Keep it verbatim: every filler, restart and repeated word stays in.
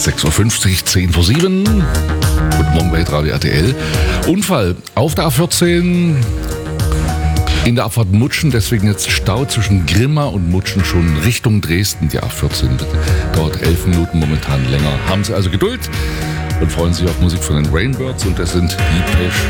sechs Uhr fünfzig, zehn vor sieben. Guten Morgen bei Radio R T L. Unfall auf der A vierzehn in der Abfahrt Mutschen, deswegen jetzt Stau zwischen Grimma und Mutschen schon Richtung Dresden. Die A vierzehn dauert elf Minuten momentan länger. Haben Sie also Geduld und freuen sich auf Musik von den Rainbirds und das sind Depeche